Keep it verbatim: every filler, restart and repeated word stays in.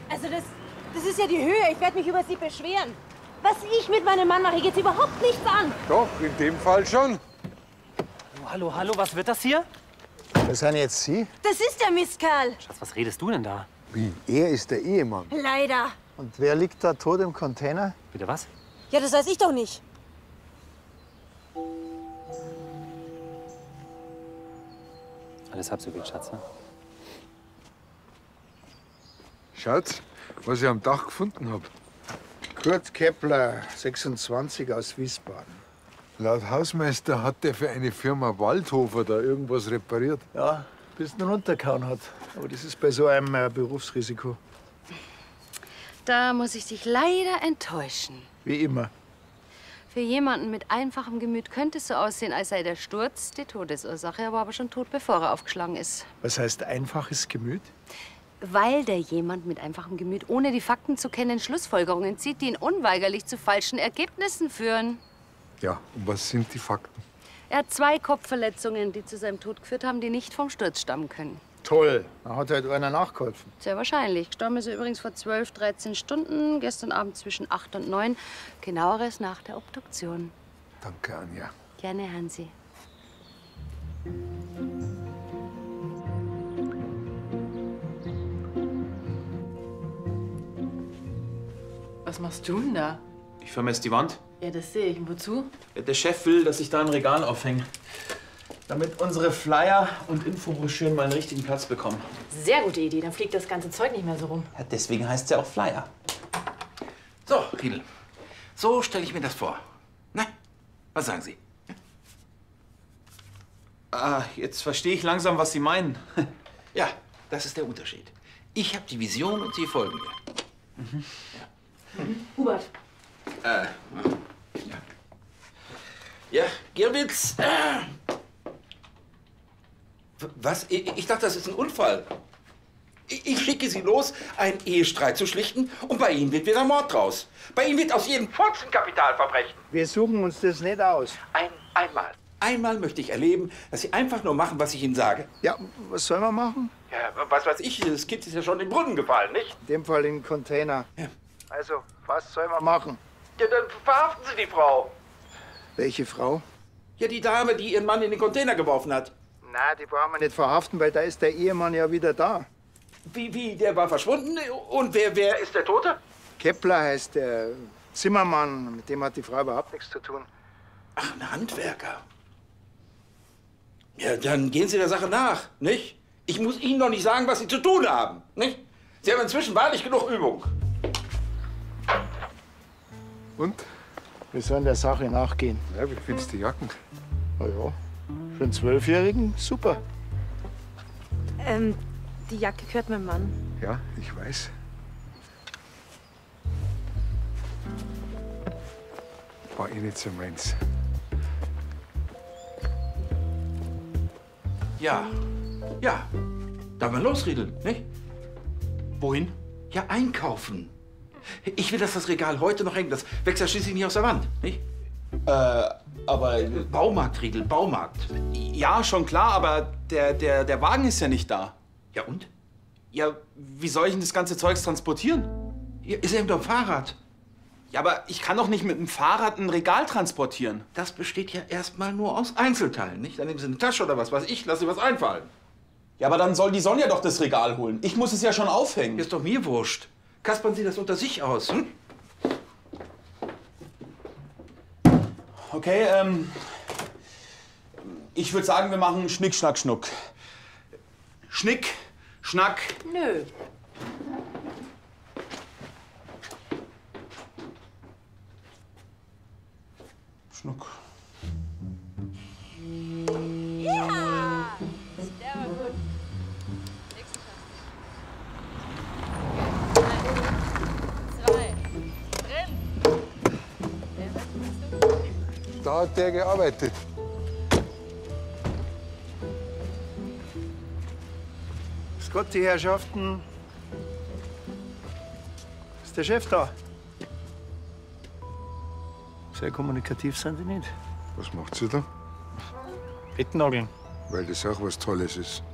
Also das, das ist ja die Höhe. Ich werde mich über Sie beschweren. Was ich mit meinem Mann mache, geht Sie überhaupt nichts an. Doch, in dem Fall schon. Oh, hallo, hallo, was wird das hier? Das sind jetzt Sie? Das ist der Mistkerl. Schatz, was redest du denn da? Wie? Er ist der Ehemann. Leider. Und wer liegt da tot im Container? Bitte was? Ja, das weiß ich doch nicht. Alles halb so wild, Schatz, ne? Schatz, was ich am Dach gefunden habe. Kurt Kepler, sechsundzwanzig, aus Wiesbaden. Laut Hausmeister hat der für eine Firma Waldhofer da irgendwas repariert. Ja, bis ihn runtergehauen hat. Aber das ist bei so einem äh, Berufsrisiko. Da muss ich dich leider enttäuschen. Wie immer. Für jemanden mit einfachem Gemüt könnte es so aussehen, als sei der Sturz die Todesursache. Er war aber schon tot, bevor er aufgeschlagen ist. Was heißt einfaches Gemüt? Weil der jemand mit einfachem Gemüt, ohne die Fakten zu kennen, Schlussfolgerungen zieht, die ihn unweigerlich zu falschen Ergebnissen führen. Ja, und was sind die Fakten? Er hat zwei Kopfverletzungen, die zu seinem Tod geführt haben, die nicht vom Sturz stammen können. Toll. Da hat halt einer nachgeholfen. Sehr wahrscheinlich. Gestorben ist er übrigens vor zwölf, dreizehn Stunden, gestern Abend zwischen acht und neun. Genaueres nach der Obduktion. Danke, Anja. Gerne, Hansi. Was machst du denn da? Ich vermesse die Wand. Ja, das sehe ich. Und wozu? Der Chef will, dass ich da ein Regal aufhänge. Damit unsere Flyer und Infobroschüren mal einen richtigen Platz bekommen. Sehr gute Idee. Dann fliegt das ganze Zeug nicht mehr so rum. Ja, deswegen heißt es ja auch Flyer. So, Riedel. So stelle ich mir das vor. Na, was sagen Sie? Ah, jetzt verstehe ich langsam, was Sie meinen. Ja, das ist der Unterschied. Ich habe die Vision und Sie folgen mir. Mhm. Ja. Mhm. Hubert. Äh, ja. Ja, Girwitz. Äh. Was? Ich, ich dachte, das ist ein Unfall. Ich, ich schicke Sie los, einen Ehestreit zu schlichten, und bei Ihnen wird wieder Mord draus. Bei Ihnen wird aus jedem Pfosten Kapitalverbrechen. Wir suchen uns das nicht aus. Ein, einmal. Einmal möchte ich erleben, dass Sie einfach nur machen, was ich Ihnen sage. Ja, was soll man machen? Ja, was weiß ich, das Kind ist ja schon in den Brunnen gefallen, nicht? In dem Fall in den Container. Ja. Also, was soll man machen? Ja, dann verhaften Sie die Frau. Welche Frau? Ja, die Dame, die ihren Mann in den Container geworfen hat. Na, die brauchen wir nicht verhaften, weil da ist der Ehemann ja wieder da. Wie, wie, der war verschwunden? Und wer, wer ist der Tote? Kepler heißt der Zimmermann. Mit dem hat die Frau überhaupt nichts zu tun. Ach, ein Handwerker. Ja, dann gehen Sie der Sache nach, nicht? Ich muss Ihnen doch nicht sagen, was Sie zu tun haben, nicht? Sie haben inzwischen wahrlich genug Übung. Und? Wir sollen der Sache nachgehen. Ja, wie findest du die Jacken? Na ja, für einen Zwölfjährigen super. Ähm, die Jacke gehört meinem Mann. Ja, ich weiß. War eh nicht so meins. Ja, ja. Darf man losriedeln, nicht? Wohin? Ja, einkaufen. Ich will, dass das Regal heute noch hängt. Das wächst ja schließlich nicht aus der Wand, nicht? Äh, aber... Baumarkt, Riedel, Baumarkt. Ja, schon klar, aber der, der, der Wagen ist ja nicht da. Ja, und? Ja, wie soll ich denn das ganze Zeugs transportieren? Ja, ist er mit dem Fahrrad? Ja, aber ich kann doch nicht mit dem Fahrrad ein Regal transportieren. Das besteht ja erstmal nur aus Einzelteilen, nicht? Dann nehmen Sie eine Tasche oder was weiß ich, lassen Sie was einfallen. Ja, aber dann soll die Sonja doch das Regal holen. Ich muss es ja schon aufhängen. Ist doch mir wurscht. Kaspern Sie das unter sich aus, hm? Okay, ähm... ich würde sagen, wir machen Schnick, Schnack, Schnuck. Schnick, Schnack... Nö. Schnuck. Ja! Der war gut. Nächste Chance. Zwei. Drin. Da hat der gearbeitet. Grüß Gott, die Herrschaften. Ist der Chef da? Sehr kommunikativ sind die nicht. Was macht sie da? Bettnageln. Weil das auch was Tolles ist.